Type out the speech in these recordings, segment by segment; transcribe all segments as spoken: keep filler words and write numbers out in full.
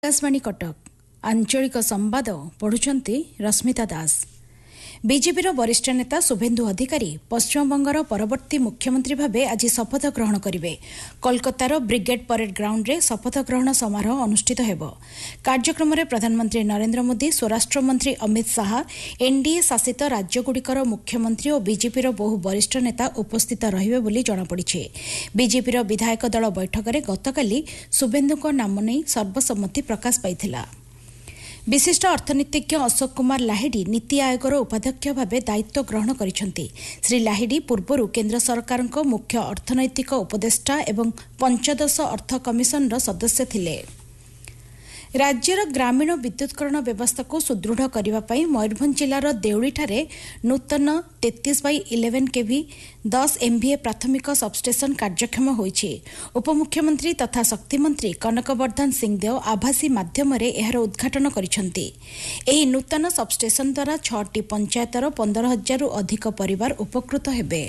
आकाशवाणी कटक आंचलिक संवाद पढ़ुचंती रश्मिता दास। बीजेपीर वरिष्ठ नेता शुभेन्दु अधिकारी पश्चिमबंगर परवर्ती मुख्यमंत्री भावे आज शपथ ग्रहण करेंगे। कोलकातार ब्रिगेड परेड ग्राउंड रे शपथ ग्रहण समारोह अनुष्ठित हेब। कार्यक्रम में प्रधानमंत्री नरेंद्र मोदी, स्वराष्ट्र मंत्री अमित शाह, एनडीए शासित राज्यगुड़िकर मुख्यमंत्री और बीजेपीर बहु वरिष्ठ नेता उपस्थित रहिबे बोली जଣାपड़िछे। बीजेपीर विधायक दल बैठक में गतकाली शुभेन्दुक नाम नहीं सर्वसम्मति प्रकाश पाइथिला। विशिष्ट अर्थनीतिज्ञ अशोक कुमार लाहिड़ी नीति आयोगर उपाध्यक्ष भाव दायित्व ग्रहण करिसेंती। श्री लाहिड़ी पूर्व केन्द्र सरकार मुख्य अर्थनैतिक उपदेष्टा एवं पंचदश अर्थ कमिशन सदस्य थिले। राज्यर ग्रामीण विद्युतकरण व्यवस्था को सुदृढ़ करने मयूरभंज जिलार देउलीठारे नूतन तैंतीस बै इलेवेन केवी दस एमभीए प्राथमिक सबस्टेशन कार्यक्षम होइछि। उपमुख्यमंत्री तथा शक्तिमंत्री कनकवर्धन सिंहदेव आभासी माध्यम एहार उद्घाटन करिसेंती। एही नूतन सबस्टेशन द्वारा छटी पंचायतर पंदर हजार अधिक परिवार उपकृत हेबे।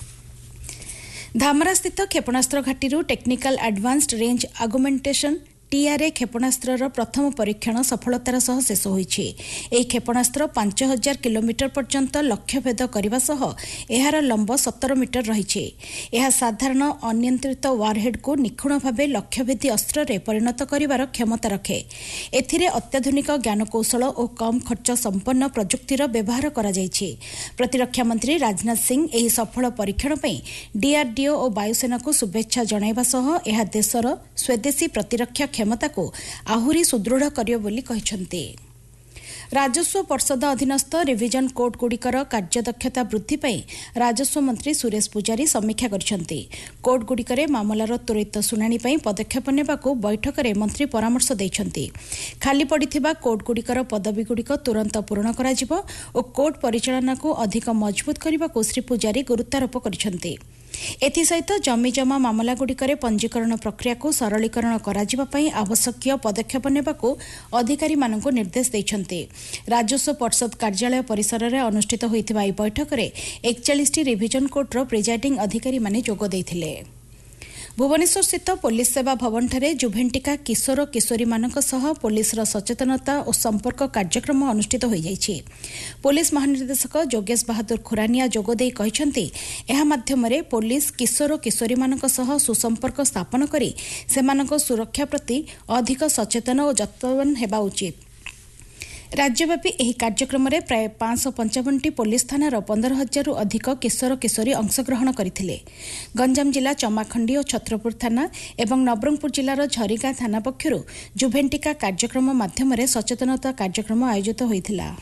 धामरा स्थित क्षेपणास्त्र घाटी टेक्निकल एडवांस्ड रेंज आगुमेंटेशन टीआरए क्षेपणास्त्र प्रथम परीक्षण सफलतार सह शेष होइछि। एही क्षेपणास्त्र पांच हजार किलोमीटर पर्यंत लक्ष्यभेद करने सह एहार लंब सतर मीटर रहिछि। यह साधारण अनियंत्रित वारहेड को निखुण भावे लक्ष्यभेदी अस्त्र रे परिणत करिवार क्षमता रखे। एथिरे अत्याधुनिक ज्ञानकौशल और कम खर्च संपन्न प्रजुक्तिर व्यवहार करा जाइछि। प्रतिरक्षा मंत्री राजनाथ सिंह एही सफल परीक्षण पई डीआरडीओ और वायुसेना को शुभेच्छा जणाइबा सह एहा देशर स्वदेशी प्रतिरक्षा क्षमता को आहुरी सुदृढ़ करियो बोली कहिसंती। राजस्व पर्षद अधीनस्थ रिविजन कोर्ट गुड़िकर कार्यदक्षता वृद्धि पाई राजस्व मंत्री सुरेश पुजारी समीक्षा करिसंती। कोर्ट गुड़िकर मामलार त्वरित शुणाणी पाई पदक्षेप नेबाकू बैठक में मंत्री परामर्श दैछंती। खाली पड़िथिबा कोर्ट गुड़िकर पदवी गुड़िक तुरंत पूरण कराजिबो और कोर्ट परिचालना को अधिक मजबूत करबाकू श्री पुजारी गुरुत्वारोप करिसंती। एथिसहित जमीजमा मामला गुड़िकर पंजीकरण प्रक्रिया को सरलीकरण कराजिबा पई आवश्यक पदक्षेप नेबाकू अधिकारी मानकू निर्देश दैछंती। राजस्व पर्षद कार्यालय परिसर में अनुष्ठित होइथिबा ई बैठक में इकतालीस टी रिविजन कोर्टर प्रिजाइडिंग अधिकारी माने जोग दैथिले। भुवनेश्वर स्थित पुलिस सेवा भवन ठारे जुभेंटिका किशोर किशोरी मानक सह पुलिस सचेतनता और संपर्क कार्यक्रम अनुष्ठित हो जाइछि। पुलिस महानिर्देशक जोगेश बहादुर खुरानिया जोगदे कहिसंती एहा माध्यम रे पुलिस किशोर किशोरी मानक सह सुसंपर्क स्थापन करी सेमानक सुरक्षा प्रति अधिक सचेतन और जत्नवान हेबा उचित। राज्यव्यापी एही कार्यक्रम में प्राय पांच सौ पंचावन टी पुलिस थानार पंदर हजार अधिक किशोर किशोरी अंशग्रहण करथिले। गंजाम जिला चमाखंडी और छत्रपुर थाना एवं नवरंगपुर जिलार झरीगाँ थाना पक्षरु जुभेंटिका कार्यक्रम माध्यम सचेतनता कार्यक्रम आयोजित होइथिला।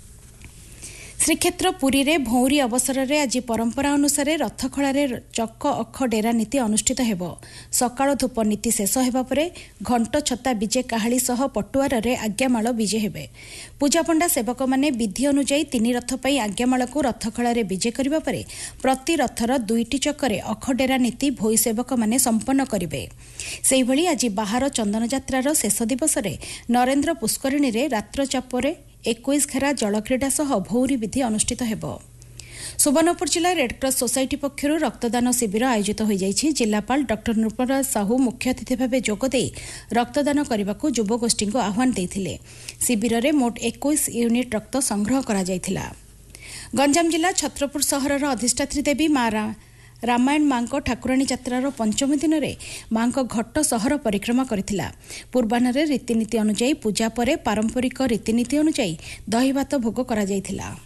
श्रीक्षेत्र पुरी रे भौरी अवसर रे आज परंपरा अनुसार रथखड़े चक अख डेरा नीति अनुष्ठित हेब। सकाळ धूप नीति शेष हेबा परे घंट छता विजे काहाली सह पटुआर रे आज्ञामाल विजे हेबे। पूजापंडा सेवक माने विधि अनुଯାयी तीन रथ पई आज्ञामाल को रथखड़ा रे विजे करिबा परे प्रति रथर दुईटी चक्करे अख डेरा नीति भोई सेवक माने संपन्न करिवे। सेहि भली आज बाहर चंदन यात्रार शेष दिवस रे नरेंद्र पुष्करिणी रे रात्र चापरे इक्कीस घेरा जलक्रीड़ा सह भौरी विधि अनुष्ठित हेब। सुवर्णपुर जिला रेडक्रॉस सोसाइटी पक्षर रक्तदान शिविर आयोजित हो जाइछि। जिलापाल डॉक्टर नृपराज साहू मुख्य अतिथि भाव जोगदे रक्तदान करने को युवगोष्ठी को आह्वान देते। शिविर में मोट इक्कीस यूनिट रक्त संग्रह करा जायथिला। गंजाम जिला छत्रपुर सहरर अधिष्ठात्री देवी मा रामायण मां ठाकुराणी यात्रार पंचम दिन में मां घट सहर परिक्रमा करथिला। पूर्वाह्न रीतिनीति अनुଯାयी पूजा परे पारंपरिक रीतिनीति अनुଯାयी दही भात भोग करा जायथिला।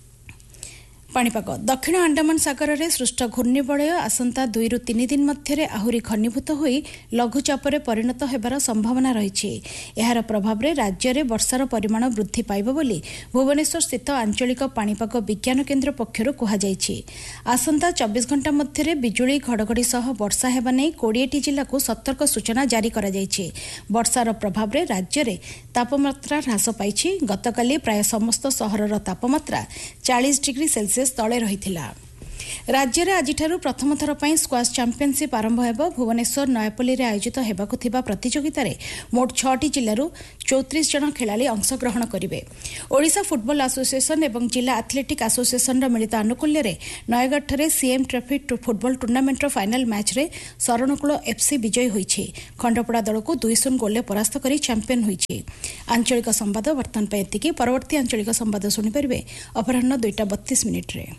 पाणीपाग दक्षिण अंडमान सागर में सृष्ट घूर्णिबलय आसंता दुई रु तीन दिन मध्य आहुरी घनीभूत होई लघुचाप परिणत होबार संभावना रही। यार प्रभाव में राज्य में वर्षार परिमाण वृद्धि पाइब बोली भुवनेश्वर स्थित आंचलिक पाणीपाग विज्ञान केन्द्र पक्षर कहुଯାଇଛି। आसंता चौबीस घंटा मध्य बिजुली घड़घड़ी सह वर्षा हेबा नै कोड़े जिला को सतर्क सूचना जारी करा जायछि। वर्षार प्रभाव में राज्य में तापमात्रा ह्रास पाइछि। गतकाली प्राय समस्त सहरर तापमात्रा चालीस डिग्री सेल्सियस तले रहिथिला। राज्य आज प्रथम थर पर स्क्वाश चैंपियनशिप आरंभ हो भुवनेश्वर नयापल्ली में आयोजित होगाकू प्रतियोगिता मोट छटी जिलूर चौतीस जन खेलाड़ी अंशग्रहण करेंगे। ओडिशा फुटबॉल एसोसिएशन और जिला एथलेटिक एसोसिएशन मिलित आनुकूल्य Nayagarh CM trophy football tournament final match रे शरणकूल एफसी विजयी होइछि। खंडपड़ा दल को दुई शून्य गोल परास्त कर चैंपियन होइछि। आंचलिक संवाद बर्तमान एतिकी। परवर्ती आंचलिक संवाद शुणिपारे अपराह्न दुईटा बत्तीस मिनिट रे।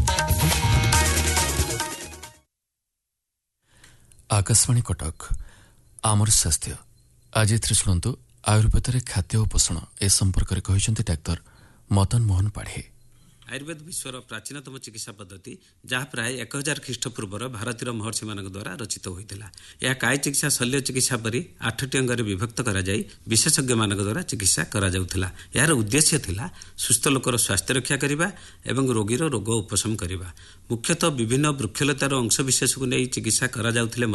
आकाशवाणी कटक आमर स्वास्थ्य आज शुणु आयुर्वेद खाद्य और पोषण ए संपर्क में कहते डाक्तर मदन मोहन पाढ़े। आयुर्वेद विश्वर प्राचीनतम चिकित्सा पद्धति जहाँ प्राय एक हजार ख्रीष्टपूर्वर भारतीय महर्षि मान द्वारा रचित होता। यह काय चिकित्सा शल्य चिकित्सा परी आठटी अंग विभक्त कराई विशेषज्ञ मान द्वारा चिकित्सा करा। यार उद्देश्य थिला सुस्थ लोकर स्वास्थ्य रक्षा करने एवं रोगीर रोग उपशम करने। मुख्यतः विभिन्न वृक्षलतार अंशविशेष को नहीं चिकित्सा करा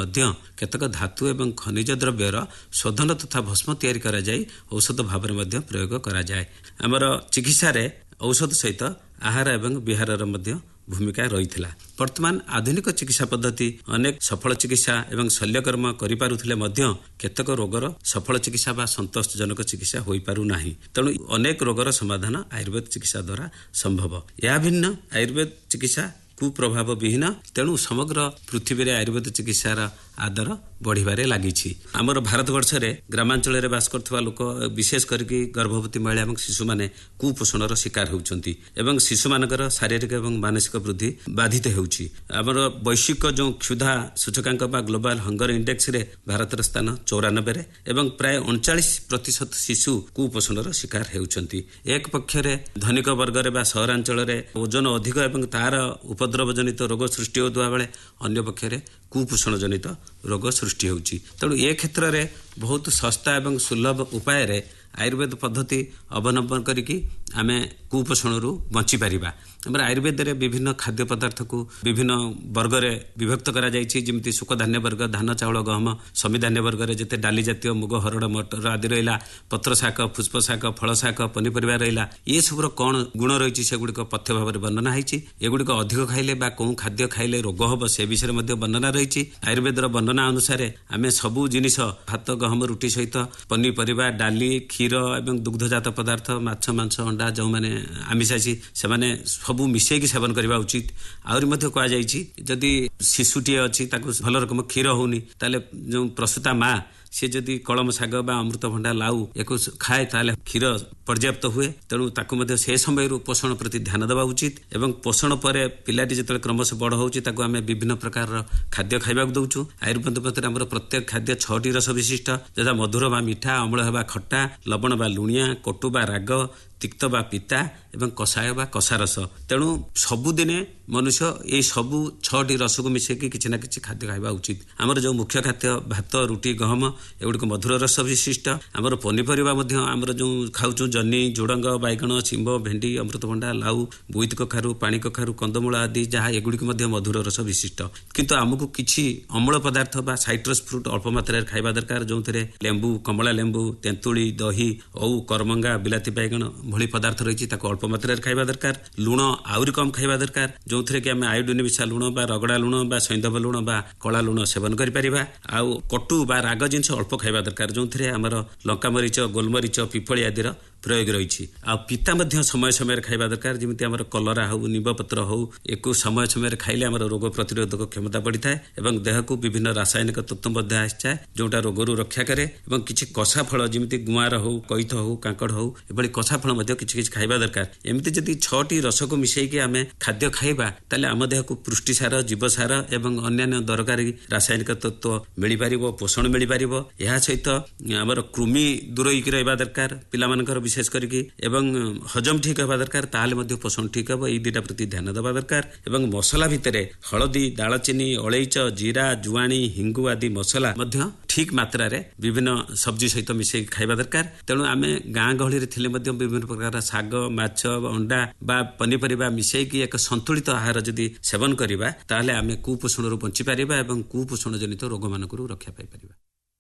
केतक धातु एवं खनिज द्रव्यर शोधन तथा भस्म तैयारी करा जाय औषध भाव में प्रयोग करा जाय। आमर चिकित्सा औषध सहित आहार एवं विहार मध्य भूमिका रही। वर्तमान आधुनिक चिकित्सा पद्धति अनेक सफल चिकित्सा एवं शल्यकर्म करिपारुथिले मध्य केतक रोगर सफल चिकित्सा व संतोषजनक चिकित्सा होई पारु नाही। तेणु अनेक रोगर समाधान आयुर्वेद चिकित्सा द्वारा संभव। यह भिन्न आयुर्वेद चिकित्सा कुप्रभाव विहीन। तेणु समग्र पृथ्वी रे आयुर्वेद चिकित्सार आदर बढ़िबारे लागिछि। आमर भारतवर्ष रे ग्रामांचल रे बास करथवा लोक विशेष करके गर्भवती महिला एवं शिशु माने कुपोषणर शिकार होउछंती एवं शिशु मानकर शारीरिक एवं मानसिक वृद्धि बाधित हेउछि। आमर वैश्विक जो क्षुधा सूचकांक बा ग्लोबल हंगर इंडेक्स रे भारतर स्थान चौरानबे रे एवं प्राय उनचालीस प्रतिशत शिशु कुपोषणर शिकार हेउछंती। एक पक्ष रे धनिक वर्ग रे बा सहरांचल रे ओजन अधिक एवं तार उपद्रव जनित रोग सृष्टि होता बेले अन्य पक्ष रे कुपोषण जनित रोग सृष्टि होउछि। तेणु ए क्षेत्र में बहुत सस्ता एवं सुलभ उपाय रे आयुर्वेद पद्धति अवलंबन करिकी आमे कुपोषण रु बंची पारिबा। हमर आयुर्वेद रे विभिन्न खाद्य पदार्थ को विभिन्न वर्ग रे विभक्त करा जायछि। जेमति सुखधान्य वर्ग धान चाउल गहम, समिधान्य वर्ग रे जते डाली जातीय मुग हरड़ मटर आदि रहिला, पत्र शाक पुष्प शाक फल शाक पनिपरिबा रहिला, ये सबरो कोन गुण रहिछि सेगुडिक पथ्य भाव रे वर्णना हैछि। एगुडिक अधिक खाइले बा कोन खाद्य खाइले रोग हबो से विषय रे मध्ये वर्णना रहिछि। आयुर्वेद रो वर्णना अनुसार आमे सबु जिनिस भात गहम रुटी सहित पनिपरिबा डाली क्षीर एवं दुग्धजात पदार्थ माछ मांस अंडा जो माने आमिषासी से माने सबू मिसेकी सेवन करबा उचित। आउरी मध्ये कहा जायछि जदि शिशुटी अछि ताको भल रकम क्षीर होउनी ताले जो प्रसूता माँ सी जदि कलम शाग बा अमृतभंडा लाउ एको खाए ताले क्षीर पर्याप्त हुए। तेणु ताको मध्ये से समय पोषण प्रति ध्यान देवा उचित एवं पोषण पर पिलाटी जतले क्रमश बड़ होउछि ताको आमे विभिन्न प्रकार खाद्य खाइबा दउछु। आयुर्वेद पद्धति हमर प्रत्येक खाद्य छटी रस विशिष्ट जदा मधुर बा मिठा, अम्ल हेबा खट्टा, लवण बा लुणिया, कटु बा राग, तिक्त बा पिता एवं कषाय बा कषा रस। तेणु सबुदिने मनुष्य ये सबू छटी रस को मिसेकी किछि ना किछि खाद्य खाइबा उचित। हमर जो मुख्य खाद्य भात रुटी गहम एगुडिक मधुर रस विशिष्ट। हमर पनिपरिबा मध्ये हमर जो खाउछु जन्नी झुडंग बाइगण शिंब भेंडी अमृतभंडा लाउ बोईत कखारु पानी कखारु कंदमूल आदि जहाँ एगुडिक मध्ये मधुर रस विशिष्ट। किंतु हमकु किछि अम्ल पदार्थ बा साइट्रस फ्रूट अल्प मात्रा रे खाइबा दरकार। जो थरे लेंबू कमला लेंबू तेंतुली दही औ करमंगा बिलाती बाइगण भली पदार्थ रही अल्प मात्रा खाइबा दरकार। लुण आउरी कम खाइबा दरकार। जो थे कि आम आयोडीन मिशा लुण बा रगड़ा लुण बा सैंधव लुण बा कला लुण सेवन करिपारिबा। आउ कटु बा राग जिनिस अल्प खाइबा दरकार। जो थे आमर लंका मरीच गोलमरीच पिपली आदि प्रयोग रही। आ पिता मध्य समय समय खाइबा दरकार। जमिति आमर कलरा हो निंब पत्र हो एक समय समय खाइले आमर रोग प्रतिरोधक क्षमता बढ़ी थाए एवं देह को विभिन्न रासायनिक तत्व मध्य आसाए जोटा रोगरू रक्षा करे। एवं किछि कषा फल जमिति गुआर हो कईथ हो कांकड़ हो एभली कषा फल मध्य किछि किछि खाइबा दरकार। एमति जदि छटी रस को मिसेकी आमे खाद्य खाइबा ताले आम देह को पुष्टिसार जीवसार एवं अन्यान्य दरकारी रासायनिक तत्व मिली पारिबो, पोषण मिली पारिबो। एहा सहित आमर कृमि दूर होइकि रहबा दरकार पिला मानकर विशेष करके एवं हजम ठीक हवा दरकार। ताले मध्य पोषण ठीक हम ये दुटा प्रति ध्यान देवा दरकार। एवं मसला भितर हलदी दालचीनी अलैच जीरा जुआणी हिंगु आदि मसला मध्य ठीक मात्रा रे विभिन्न सब्जी सहित मिसे खाइबा दरकार। तेणु आमे गाँ गहली रे थिले मध्य विभिन्न प्रकार साग माछ अंडा बा पनिपरिबा मिसेकी एक संतुलित आहार जदि सेवन करिबा ताले आमे कुपोषण रु बंची पारिबा एवं कुपोषण जनित रोग मानकरू रक्षा पाई परिबा।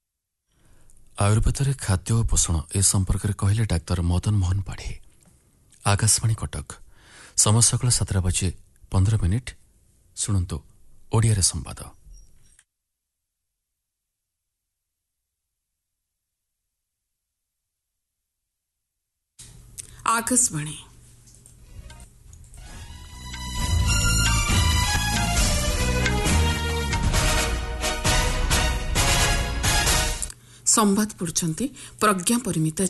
आयुर्वेद खाद्य और पोषण ए संपर्क में कहले डाक्तर मदन मोहन पाढ़े। आकाशवाणी कटक समय सकाल सातटा बजे पंद्रह मिनिट ଶୁଣନ୍ତୁ ଓଡ଼ିଆରେ ସମ୍ବାଦ। आकाशवाणी संवाद पढ़ुछंती प्रज्ञा परिमिता